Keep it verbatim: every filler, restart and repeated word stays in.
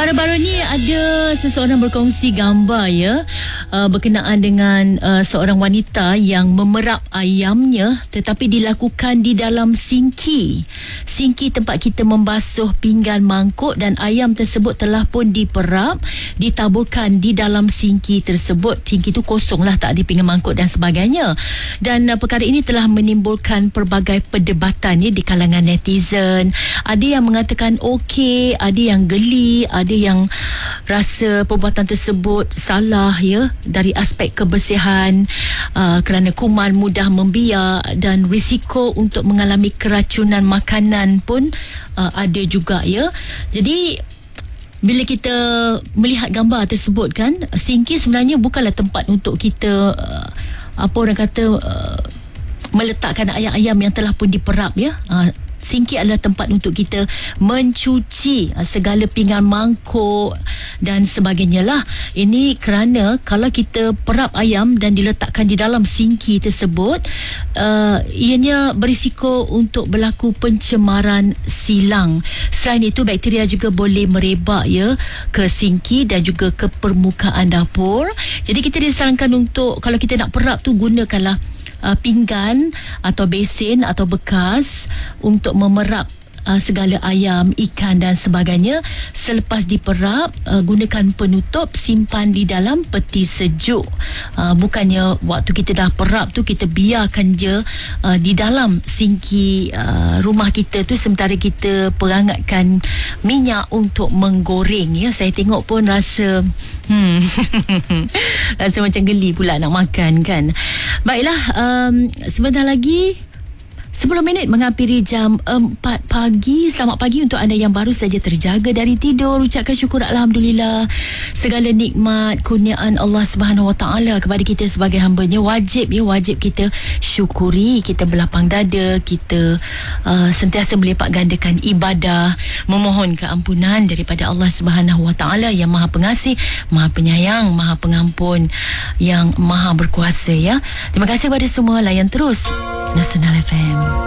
Baru-baru ni ada seseorang berkongsi gambar ya uh, berkenaan dengan uh, seorang wanita yang memerap ayamnya tetapi dilakukan di dalam sinki. Sinki tempat kita membasuh pinggan mangkuk, dan ayam tersebut telah pun diperap, ditaburkan di dalam sinki tersebut. Sinki tu kosong lah, tak ada pinggan mangkuk dan sebagainya. Dan uh, perkara ini telah menimbulkan pelbagai perdebatan ya di kalangan netizen. Ada yang mengatakan okey, ada yang geli, ada yang rasa perbuatan tersebut salah ya dari aspek kebersihan, uh, kerana kuman mudah membiak dan risiko untuk mengalami keracunan makanan pun uh, ada juga ya. Jadi bila kita melihat gambar tersebut kan, sinki sebenarnya bukanlah tempat untuk kita uh, apa orang kata uh, meletakkan ayam-ayam yang telah pun diperap ya. Uh, Sinki adalah tempat untuk kita mencuci segala pinggan mangkuk dan sebagainya lah. Ini kerana kalau kita perap ayam dan diletakkan di dalam sinki tersebut, uh, ianya berisiko untuk berlaku pencemaran silang. Selain itu, bakteria juga boleh merebak ya ke sinki dan juga ke permukaan dapur. Jadi kita disarankan untuk, kalau kita nak perap tu, gunakanlah Uh, pinggan atau besin atau bekas untuk memerap uh, segala ayam, ikan dan sebagainya. Selepas diperap, uh, gunakan penutup, simpan di dalam peti sejuk. Uh, bukannya waktu kita dah perap tu kita biarkan je uh, di dalam sinki uh, rumah kita tu sementara kita perangatkan minyak untuk menggoreng ya. Saya tengok pun rasa Hmm. rasa macam geli pula nak makan kan. Baiklah, um, sebentar lagi sepuluh minit menghampiri jam empat pagi. Selamat pagi untuk anda yang baru saja terjaga dari tidur. Ucapkan syukur Alhamdulillah. Segala nikmat kurniaan Allah Subhanahu Wa Taala kepada kita sebagai hamba-Nya wajib ya, wajib kita syukuri. Kita berlapang dada, kita uh, sentiasa melipat gandakan ibadah, memohon keampunan daripada Allah Subhanahu Wa Taala yang Maha Pengasih, Maha Penyayang, Maha Pengampun, yang Maha Berkuasa ya. Terima kasih kepada semua. Layan terus Nasional F M.